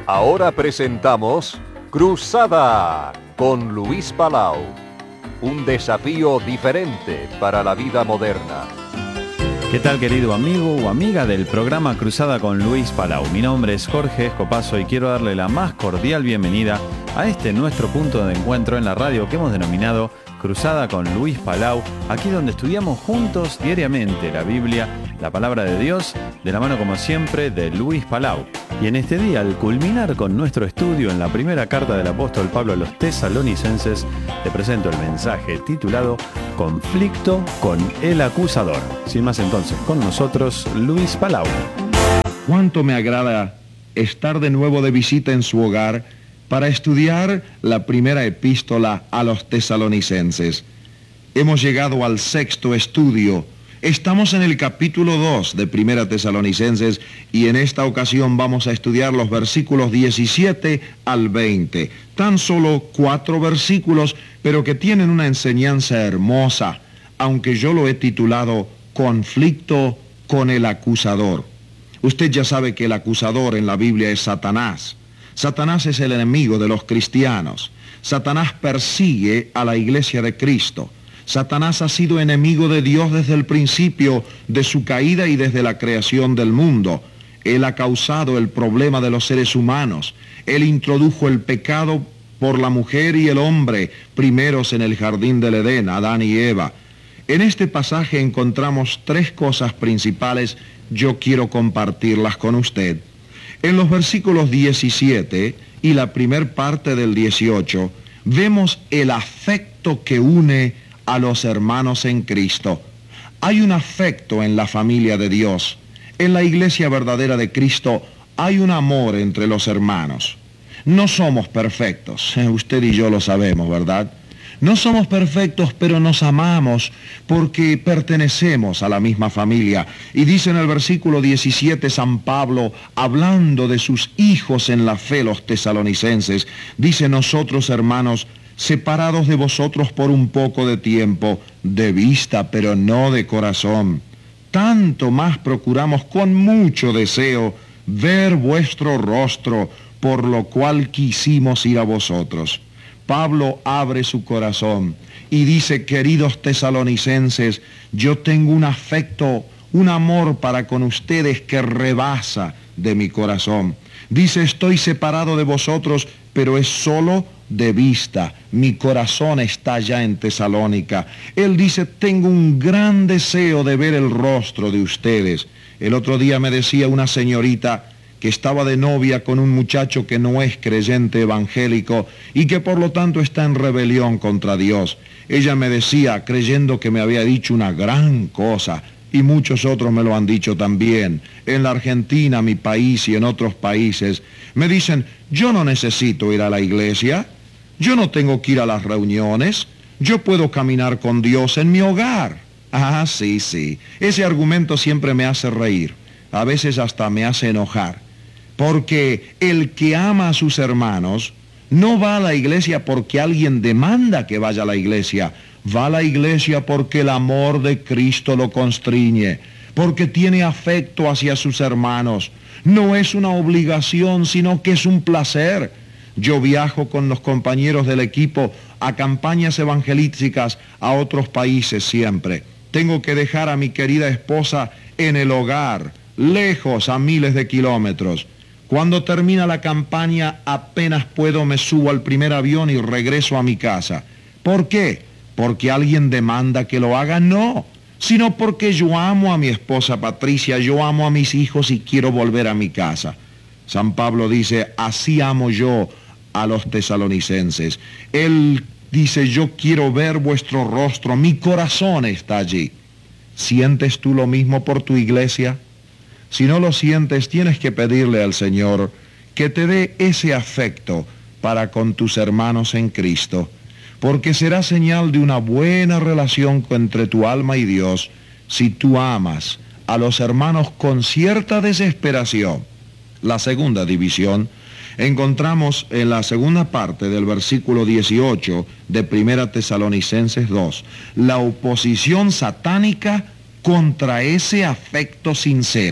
Ahora presentamos Cruzada con Luis Palau. Un desafío diferente para la vida moderna. ¿Qué tal, querido amigo o amiga del programa Cruzada con Luis Palau? Mi nombre es Jorge Escopazo y quiero darle la más cordial bienvenida a este nuestro punto de encuentro en la radio que hemos denominado Cruzada con Luis Palau, aquí donde estudiamos juntos diariamente la Biblia, la palabra de Dios, de la mano como siempre de Luis Palau. Y en este día, al culminar con nuestro estudio en la primera carta del apóstol Pablo a los Tesalonicenses, te presento el mensaje titulado Conflicto con el acusador. Sin más entonces, con nosotros Luis Palau. Cuánto me agrada estar de nuevo de visita en su hogar para estudiar la primera epístola a los Tesalonicenses. Hemos llegado al sexto estudio. Estamos en el capítulo 2 de Primera Tesalonicenses y en esta ocasión vamos a estudiar los versículos 17 al 20. Tan solo 4 versículos, pero que tienen una enseñanza hermosa, aunque yo lo he titulado Conflicto con el acusador. Usted ya sabe que el acusador en la Biblia es Satanás. Satanás es el enemigo de los cristianos. Satanás persigue a la iglesia de Cristo. Satanás ha sido enemigo de Dios desde el principio de su caída y desde la creación del mundo. Él ha causado el problema de los seres humanos. Él introdujo el pecado por la mujer y el hombre, primeros en el jardín del Edén, Adán y Eva. En este pasaje encontramos 3 cosas principales. Yo quiero compartirlas con usted. En los versículos 17 y la primer parte del 18, vemos el afecto que une a los hermanos en Cristo. Hay un afecto en la familia de Dios. En la iglesia verdadera de Cristo hay un amor entre los hermanos. No somos perfectos, usted y yo lo sabemos, ¿verdad? No somos perfectos, pero nos amamos porque pertenecemos a la misma familia. Y dice en el versículo 17 San Pablo, hablando de sus hijos en la fe, los tesalonicenses, dice: nosotros, hermanos, separados de vosotros por un poco de tiempo, de vista, pero no de corazón, tanto más procuramos con mucho deseo ver vuestro rostro, por lo cual quisimos ir a vosotros. Pablo abre su corazón y dice: queridos tesalonicenses, yo tengo un afecto, un amor para con ustedes que rebasa de mi corazón. Dice: estoy separado de vosotros, pero es solo de vista. Mi corazón está ya en Tesalónica. Él dice: tengo un gran deseo de ver el rostro de ustedes. El otro día me decía una señorita que estaba de novia con un muchacho que no es creyente evangélico y que por lo tanto está en rebelión contra Dios. Ella me decía, creyendo que me había dicho una gran cosa, y muchos otros me lo han dicho también, en la Argentina, mi país, y en otros países, me dicen: yo no necesito ir a la iglesia, yo no tengo que ir a las reuniones, yo puedo caminar con Dios en mi hogar. Ah, sí, ese argumento siempre me hace reír, a veces hasta me hace enojar. Porque el que ama a sus hermanos no va a la iglesia porque alguien demanda que vaya a la iglesia. Va a la iglesia porque el amor de Cristo lo constriñe, porque tiene afecto hacia sus hermanos. No es una obligación, sino que es un placer. Yo viajo con los compañeros del equipo a campañas evangelísticas a otros países siempre. Tengo que dejar a mi querida esposa en el hogar, lejos, a miles de kilómetros. Cuando termina la campaña, apenas puedo, me subo al primer avión y regreso a mi casa. ¿Por qué? ¿Porque alguien demanda que lo haga? No, sino porque yo amo a mi esposa Patricia, yo amo a mis hijos y quiero volver a mi casa. San Pablo dice: así amo yo a los tesalonicenses. Él dice: yo quiero ver vuestro rostro, mi corazón está allí. ¿Sientes tú lo mismo por tu iglesia? Si no lo sientes, tienes que pedirle al Señor que te dé ese afecto para con tus hermanos en Cristo, porque será señal de una buena relación entre tu alma y Dios si tú amas a los hermanos con cierta desesperación. La segunda división encontramos en la segunda parte del versículo 18 de Primera Tesalonicenses 2, la oposición satánica contra ese afecto sincero.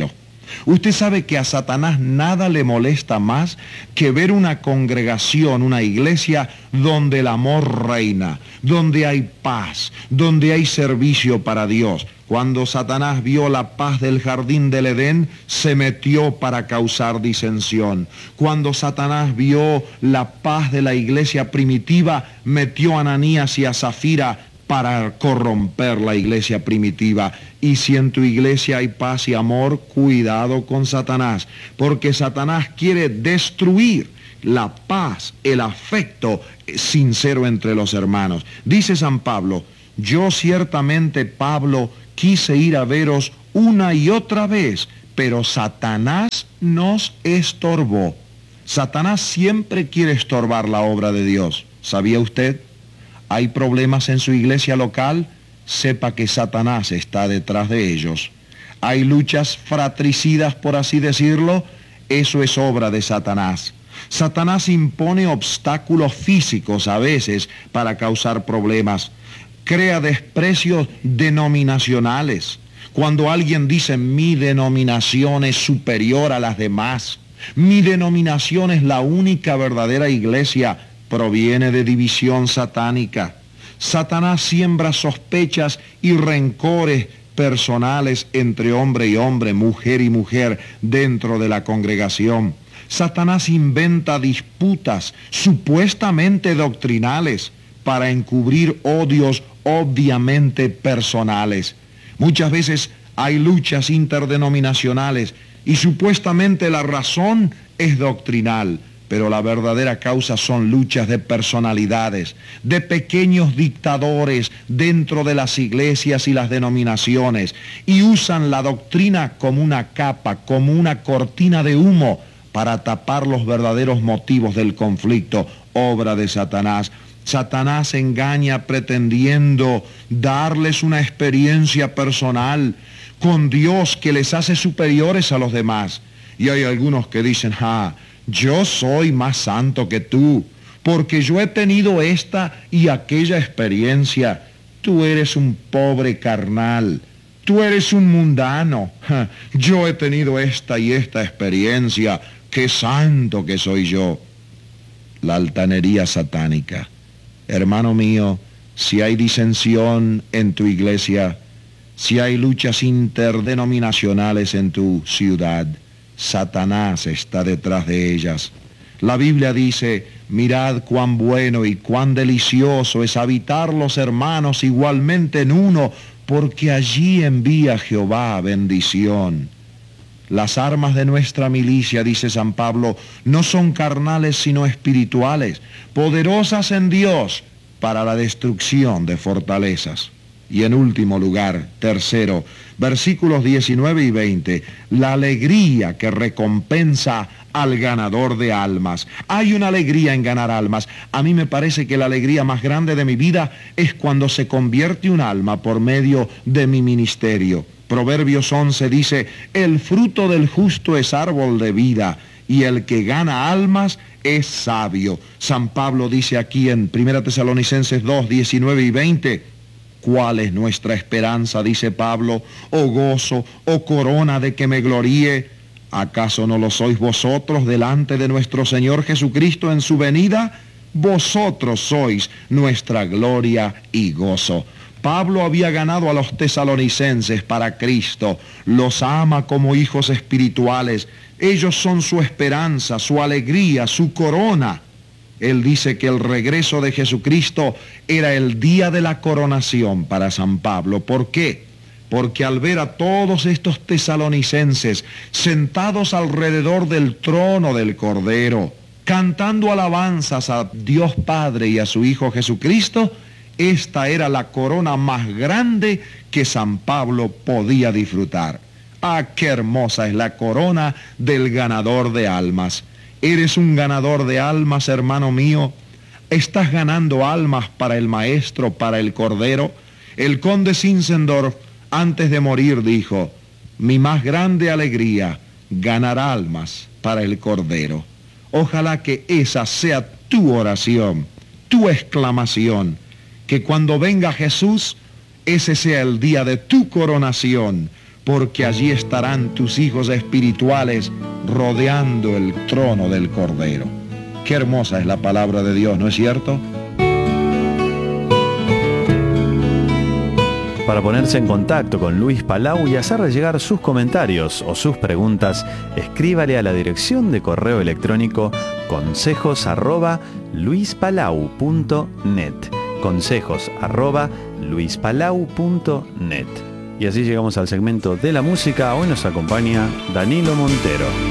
Usted sabe que a Satanás nada le molesta más que ver una congregación, una iglesia donde el amor reina, donde hay paz, donde hay servicio para Dios. Cuando Satanás vio la paz del jardín del Edén, se metió para causar disensión. Cuando Satanás vio la paz de la iglesia primitiva, metió a Ananías y a Zafira para corromper la iglesia primitiva. Y si en tu iglesia hay paz y amor, cuidado con Satanás, porque Satanás quiere destruir la paz, el afecto sincero entre los hermanos. Dice San Pablo: yo ciertamente, Pablo, quise ir a veros una y otra vez, pero Satanás nos estorbó. Satanás siempre quiere estorbar la obra de Dios. ¿Sabía usted? ¿Hay problemas en su iglesia local? Sepa que Satanás está detrás de ellos. ¿Hay luchas fratricidas, por así decirlo? Eso es obra de Satanás. Satanás impone obstáculos físicos a veces para causar problemas. Crea desprecios denominacionales. Cuando alguien dice: mi denominación es superior a las demás, mi denominación es la única verdadera iglesia, proviene de división satánica. Satanás siembra sospechas y rencores personales entre hombre y hombre, mujer y mujer dentro de la congregación. Satanás inventa disputas supuestamente doctrinales para encubrir odios obviamente personales. Muchas veces hay luchas interdenominacionales y supuestamente la razón es doctrinal, pero la verdadera causa son luchas de personalidades, de pequeños dictadores dentro de las iglesias y las denominaciones, y usan la doctrina como una capa, como una cortina de humo para tapar los verdaderos motivos del conflicto, obra de Satanás. Satanás engaña pretendiendo darles una experiencia personal con Dios que les hace superiores a los demás. Y hay algunos que dicen: yo soy más santo que tú, porque yo he tenido esta y aquella experiencia. Tú eres un pobre carnal, tú eres un mundano. Yo he tenido esta y esta experiencia, qué santo que soy yo. La altanería satánica. Hermano mío, si hay disensión en tu iglesia, si hay luchas interdenominacionales en tu ciudad, Satanás está detrás de ellas. La Biblia dice: mirad cuán bueno y cuán delicioso es habitar los hermanos igualmente en uno, porque allí envía Jehová bendición. Las armas de nuestra milicia, dice San Pablo, no son carnales sino espirituales, poderosas en Dios para la destrucción de fortalezas. Y en último lugar, tercero, versículos 19 y 20, la alegría que recompensa al ganador de almas. Hay una alegría en ganar almas. A mí me parece que la alegría más grande de mi vida es cuando se convierte un alma por medio de mi ministerio. Proverbios 11 dice: el fruto del justo es árbol de vida, y el que gana almas es sabio. San Pablo dice aquí en 1 Tesalonicenses 2, 19 y 20, ¿cuál es nuestra esperanza? Dice Pablo, o gozo, o corona de que me gloríe. ¿Acaso no lo sois vosotros delante de nuestro Señor Jesucristo en su venida? Vosotros sois nuestra gloria y gozo. Pablo había ganado a los tesalonicenses para Cristo, los ama como hijos espirituales. Ellos son su esperanza, su alegría, su corona. Él dice que el regreso de Jesucristo era el día de la coronación para San Pablo. ¿Por qué? Porque al ver a todos estos tesalonicenses sentados alrededor del trono del Cordero, cantando alabanzas a Dios Padre y a su Hijo Jesucristo, esta era la corona más grande que San Pablo podía disfrutar. ¡Ah, qué hermosa es la corona del ganador de almas! ¿Eres un ganador de almas, hermano mío? ¿Estás ganando almas para el Maestro, para el Cordero? El conde Zinzendorf, antes de morir, dijo: mi más grande alegría, ganar almas para el Cordero. Ojalá que esa sea tu oración, tu exclamación, que cuando venga Jesús, ese sea el día de tu coronación, porque allí estarán tus hijos espirituales rodeando el trono del Cordero. Qué hermosa es la palabra de Dios, ¿no es cierto? Para ponerse en contacto con Luis Palau y hacerle llegar sus comentarios o sus preguntas, escríbale a la dirección de correo electrónico consejos@luispalau.net. consejos@luispalau.net. Y así llegamos al segmento de la música. Hoy nos acompaña Danilo Montero.